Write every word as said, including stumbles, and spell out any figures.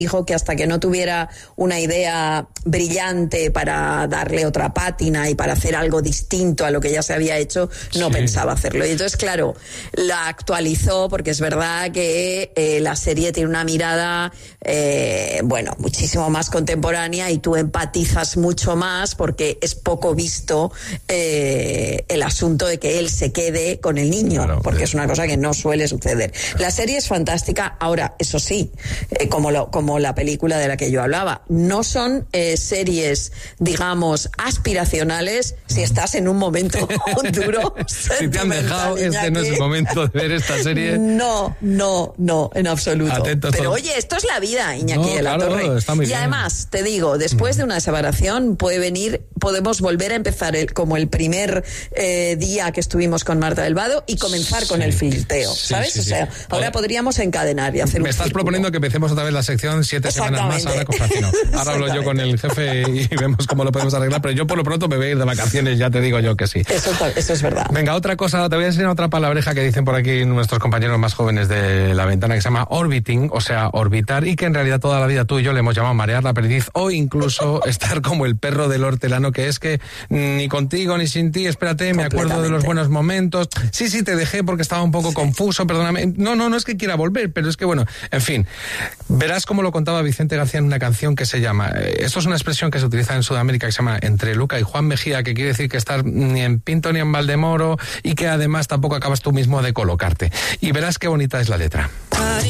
dijo que hasta que no tuviera una idea brillante para darle otra pátina y para hacer algo distinto a lo que ya se había hecho, no sí. pensaba hacerlo. Y entonces, claro, la actualizó porque es verdad que eh, la serie tiene una mirada, eh, bueno, muchísimo más contemporánea y tú empatizas mucho más porque es poco visto eh, el asunto de que él se quede con el niño, claro, porque es una cosa que no suele suceder. La serie es fantástica. Ahora, eso sí, eh, como lo como la película de la que yo hablaba. No son eh, series, digamos, aspiracionales si estás en un momento duro. Si te han dejado, este Iñaki. No es el momento de ver esta serie. No, no, no, en absoluto. Atentos Pero todos. Oye, esto es la vida, Iñaki no, de la claro, Torre. Está muy y bien. además, te digo, después de una separación puede venir, podemos volver a empezar el, como el primer eh, día que estuvimos con Marta del Vado y comenzar sí, con el filteo, sí, ¿sabes? Sí, o sea, sí. ahora podríamos encadenar y hacer Me un estás círculo. proponiendo que empecemos otra vez la sección siete semanas más ahora con Francino. Ahora hablo yo con el jefe y vemos cómo lo podemos arreglar, pero yo por lo pronto me voy a ir de vacaciones, ya te digo yo que sí. Eso, eso es verdad. Venga, otra cosa, te voy a enseñar otra palabreja que dicen por aquí nuestros compañeros más jóvenes de La Ventana, que se llama orbiting, o sea, orbitar, y que en realidad toda la vida tú y yo le hemos llamado marear la perdiz, o incluso estar como el perro del hortelano, que es que ni contigo ni sin ti, espérate, me acuerdo de los buenos momentos. Sí, sí, te dejé porque estaba un poco sí. confuso, perdóname. No, no, no es que quiera volver, pero es que bueno, en fin, verás cómo lo contaba Vicente García en una canción que se llama, esto es una expresión que se utiliza en Sudamérica que se llama entre Luca y Juan Mejía, que quiere decir que estar ni en Pinto ni en Valdemoro y que además tampoco acabas tú mismo de colocarte. Y verás qué bonita es la letra.